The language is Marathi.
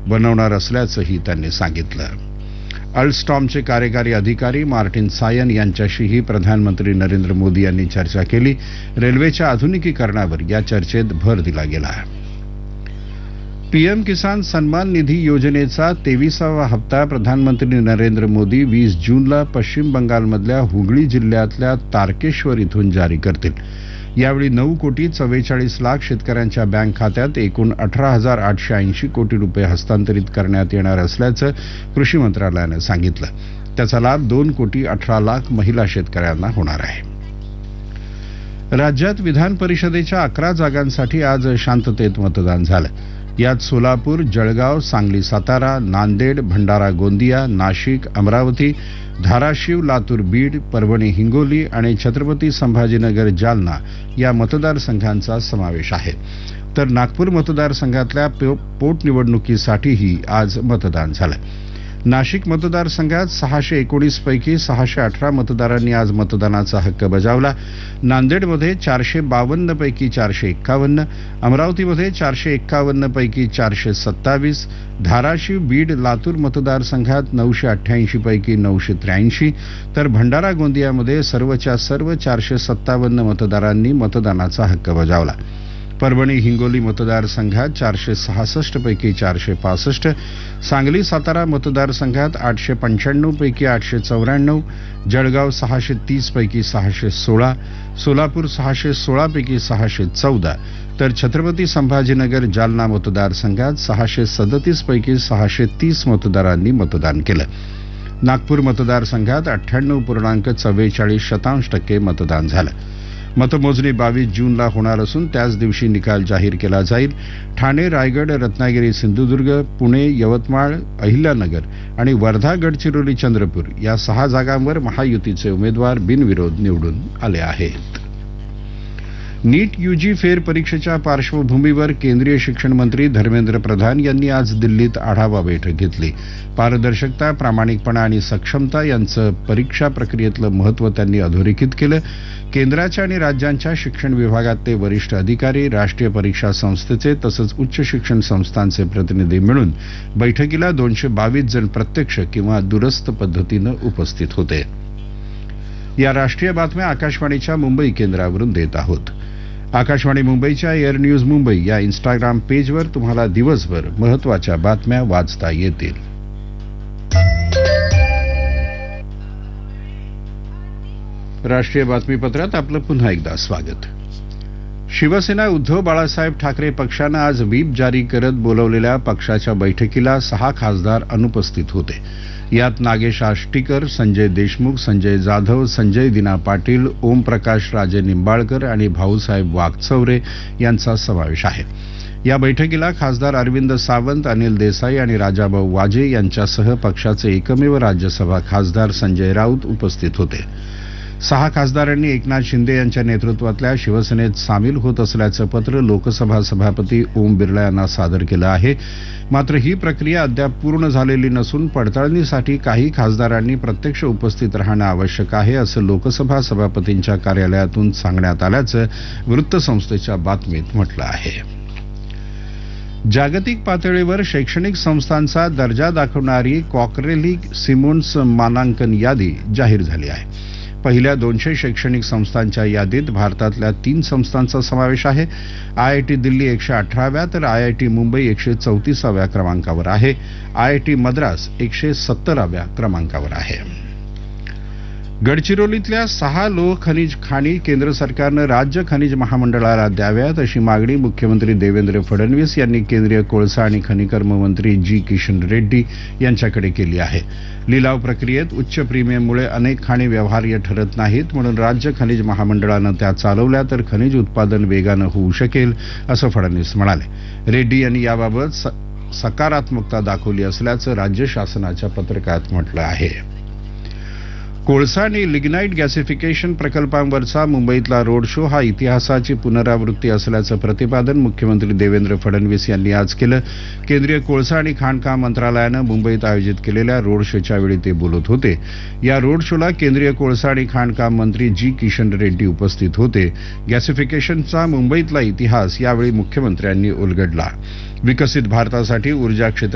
बनवणार असल्याचंही त्यांनी सांगितलं. अल्स्टॉमचे कार्यकारी अधिकारी मार्टिन सायन यांच्याशीही प्रधानमंत्री नरेंद्र मोदी यांनी चर्चा केली. रेल्वेच्या आधुनिकीकरणावर या चर्चेत भर दिला गेला. पीएम किसान सन्मान निधी योजनेचा 23वा हप्ता प्रधानमंत्री नरेंद्र मोदी 20 जूनला पश्चिम बंगालमधल्या हुगळी जिल्ह्यातल्या तारकेश्वर इथून जारी करतील. यावेळी 9 कोटी 44 लाख शेतकऱ्यांच्या बँक खात्यात एकूण 18,880 कोटी रुपये हस्तांतरित करण्यात येणार असल्याचं कृषी मंत्रालयानं सांगितलं. त्याचा लाभ 2 कोटी 18 लाख महिला शेतकऱ्यांना होणार आहे. राज्यात विधान परिषदेच्या 11 जागांसाठी आज शांततेत मतदान झालं. यात सोलापूर, जळगाव, सांगली सातारा, नांदेड, भंडारा गोंदिया, नाशिक, अमरावती, धाराशिव, लातूर बीड, परभणी हिंगोली आणि छत्रपती संभाजीनगर जालना या मतदारसंघांचा समावेश आहे. तर नागपूर मतदारसंघातल्या पोटनिवडणुकीसाठीही आज मतदान झालं. नाशिक मतदारसंघात 619 पैकी 618 मतदारांनी आज मतदानाचा हक्क बजावला. नांदेडमध्ये 452 पैकी 451, अमरावतीमध्ये 451 पैकी 427, धाराशिव, बीड, लातूर मतदारसंघात 988 पैकी 983, तर भंडारा गोंदियामध्ये सर्वच्या सर्व 457 मतदारांनी मतदानाचा हक्क बजावला. परभणी हिंगोली मतदारसंघात 466 पैकी 465, सांगली सातारा मतदारसंघात 895 पैकी 894, जळगाव 630 पैकी 616, सोलापूर 616 पैकी 614, तर छत्रपती संभाजीनगर जालना मतदारसंघात 637 पैकी 630 मतदारांनी मतदान केलं. नागपूर मतदारसंघात 98.44% मतदान झालं. मतमोजणी 22 जूनला होणार असून त्याच दिवशी निकाल जाहीर केला जाईल. ठाणे, रायगड, रत्नागिरी, सिंधुदुर्ग, पुणे, यवतमाळ, अहिल्यानगर आणि वर्धा, गडचिरोली, चंद्रपूर या 6 जागांवर महायुतीचे उमेदवार बिनविरोध निवडून आले आहेत. नीट यूजी फेर परीक्षेच्या पार्श्वभूमीवर केंद्रीय शिक्षण मंत्री धर्मेंद्र प्रधान यांनी आज दिल्लीत आढावा बैठक घेतली. पारदर्शकता, प्रामाणिकपणा आणि सक्षमता यांचं परीक्षा प्रक्रियेतलं महत्त्व त्यांनी अधोरेखित केलं. केंद्राच्या आणि राज्यांच्या शिक्षण विभागातले वरिष्ठ अधिकारी, राष्ट्रीय परीक्षा संस्थेचे तसंच उच्च शिक्षण संस्थांचे प्रतिनिधी मिळून बैठकीला 222 जण प्रत्यक्ष किंवा दूरस्थ पद्धतीनं उपस्थित होते. या राष्ट्रीय बातम्या आकाशवाणीच्या मुंबई केंद्रावरून देत आहोत. आकाशवाणी मुंबईच्या एअर न्यूज मुंबई या इंस्टाग्राम पेजवर तुम्हाला दिवसभर महत्त्वाच्या बातम्या वाचता येतील. राष्ट्रीय बातमीपत्रात आपलं पुन्हा एकदा स्वागत. शिवसेना उद्धव बाळासाहेब ठाकरे पक्षानं आज व्हीप जारी करत बोलवलेल्या पक्षाच्या बैठकीला 6 खासदार अनुपस्थित होते. यात नागेश आष्टीकर, संजय देशमुख, संजय जाधव, संजय दिना पाटील, ओमप्रकाश राजे निंबाळकर आणि भाऊसाहेब वाकचौरे यांचा समावेश आहे. या बैठकीला खासदार अरविंद सावंत, अनिल देसाई आणि राजाभाऊ वाजे यांच्यासह पक्षाचे एकमेव राज्यसभा खासदार संजय राऊत उपस्थित होते. 6 खासदारांनी एकनाथ शिंदे यांच्या नेतृत्वातल्या शिवसेनेत सामील होत असल्याचं पत्र लोकसभा सभापती ओम बिर्ला यांना सादर केलं आहे. मात्र ही प्रक्रिया अद्याप पूर्ण झालेली नसून पडताळणीसाठी काही खासदारांनी प्रत्यक्ष उपस्थित राहणं आवश्यक आहे असं लोकसभा सभापतींच्या कार्यालयातून सांगण्यात आल्याचं वृत्तसंस्थेच्या बातमीत म्हटलं आहे. जागतिक पातळीवर शैक्षणिक संस्थांचा दर्जा दाखवणारी कॉकरेली सिमोन्स मानांकन यादी जाहीर झाली आहे. पहिल्या 200 शैक्षणिक संस्थांच्या यादीत भारतातल्या 3 संस्थांचा समावेश आहे. आयआयटी दिल्ली 118व्या तर आयआयटी मुंबई 134व्या क्रमांकावर आहे. आयआयटी मद्रास 170व्या क्रमांकावर आहे. गडचिरोलीतल्या 6 लोह खनिज खाणी केंद्र सरकारनं राज्य खनिज महामंडळाला द्याव्यात अशी मागणी मुख्यमंत्री देवेंद्र फडणवीस यांनी केंद्रीय कोळसा आणि खनिकर्म मंत्री जी किशन रेड्डी यांच्याकडे केली आहे. लिलाव प्रक्रियेत उच्च प्रीमियममुळे अनेक खाणी व्यवहार्य ठरत नाहीत, म्हणून राज्य खनिज महामंडळानं त्या चालवल्या तर खनिज उत्पादन वेगानं होऊ शकेल असं फडणवीस म्हणाले. रेड्डी यांनी याबाबत सकारात्मकता दाखवली असल्याचं राज्य शासनाच्या पत्रकात म्हटलं आहे. कोळसा आणि लिग्नाईट गॅसिफिकेशन प्रकल्पांवरचा मुंबईतला रोड शो हा इतिहासाची पुनरावृत्ती असल्याचं प्रतिपादन मुख्यमंत्री देवेंद्र फडणवीस यांनी आज केलं. केंद्रीय कोळसा आणि खाणकाम मंत्रालयानं मुंबईत आयोजित केलेल्या रोड शोच्या वेळी ते बोलत होते. या रोड शोला केंद्रीय कोळसा आणि खाणकाम मंत्री जी किशन रेड्डी उपस्थित होते. गॅसिफिकेशनचा मुंबईतला इतिहास यावेळी मुख्यमंत्र्यांनी उलगडला. विकसित भारतासाठी ऊर्जा क्षेत्र